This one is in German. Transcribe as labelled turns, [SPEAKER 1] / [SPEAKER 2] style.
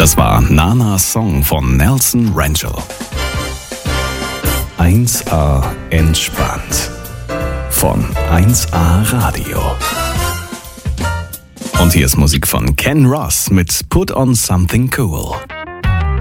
[SPEAKER 1] Das war Nanas Song von Nelson Rangel. 1A entspannt von 1A Radio. Und hier ist Musik von Ken Ross mit Put on Something Cool.